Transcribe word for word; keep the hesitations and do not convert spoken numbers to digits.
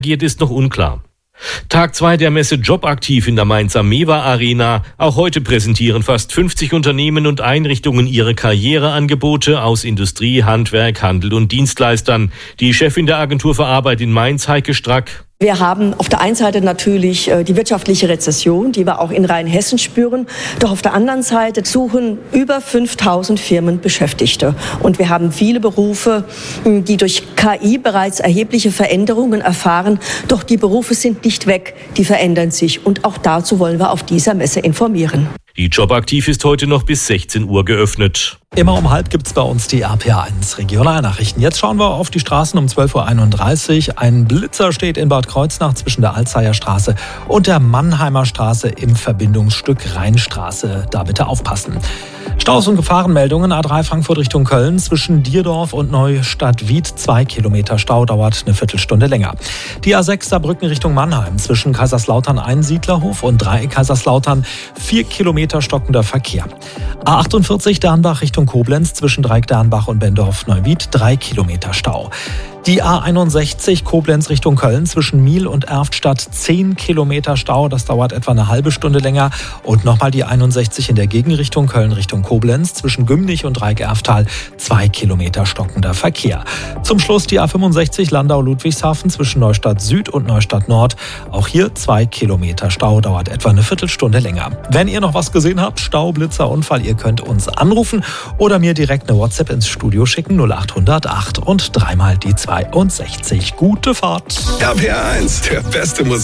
Geht ist noch unklar. Tag zwei der Messe Jobaktiv in der Mainzer Mewa Arena. Auch heute präsentieren fast fünfzig Unternehmen und Einrichtungen ihre Karriereangebote aus Industrie, Handwerk, Handel und Dienstleistern. Die Chefin der Agentur für Arbeit in Mainz, Heike Strack. Wir haben auf der einen Seite natürlich die wirtschaftliche Rezession, die wir auch in Rheinhessen spüren. Doch auf der anderen Seite suchen über fünftausend Firmen Beschäftigte. Und wir haben viele Berufe, die durch K I bereits erhebliche Veränderungen erfahren. Doch die Berufe sind nicht weg, die verändern sich. Und auch dazu wollen wir auf dieser Messe informieren. Die Jobaktiv ist heute noch bis sechzehn Uhr geöffnet. Immer um halb gibt's bei uns die R P A eins Regionalnachrichten. Jetzt schauen wir auf die Straßen um zwölf Uhr einunddreißig. Ein Blitzer steht in Bad Kreuznach zwischen der Alzeyer Straße und der Mannheimer Straße im Verbindungsstück Rheinstraße. Da bitte aufpassen. Staus und Gefahrenmeldungen. A drei Frankfurt Richtung Köln zwischen Dierdorf und Neustadt-Wied. Zwei Kilometer Stau, dauert eine Viertelstunde länger. Die A sechs Saarbrücken Richtung Mannheim zwischen Kaiserslautern Einsiedlerhof und Dreieck Kaiserslautern. Vier Kilometer stockender Verkehr. A achtundvierzig Dernbach Richtung Koblenz zwischen Dreieck Dernbach und Bendorf-Neuwied. Drei Kilometer Stau. Die A einundsechzig Koblenz Richtung Köln zwischen Miel und Erftstadt zehn Kilometer Stau, das dauert etwa eine halbe Stunde länger. Und nochmal die einundsechzig in der Gegenrichtung Köln Richtung Koblenz zwischen Gümnich und Dreieck-Erftal zwei Kilometer stockender Verkehr. Zum Schluss die A fünfundsechzig Landau-Ludwigshafen zwischen Neustadt Süd und Neustadt Nord. Auch hier zwei Kilometer Stau, dauert etwa eine Viertelstunde länger. Wenn ihr noch was gesehen habt, Stau, Blitzer, Unfall, ihr könnt uns anrufen oder mir direkt eine WhatsApp ins Studio schicken null acht null null acht und dreimal die zweiundsechzig. Gute Fahrt. R P A eins, der beste Musik.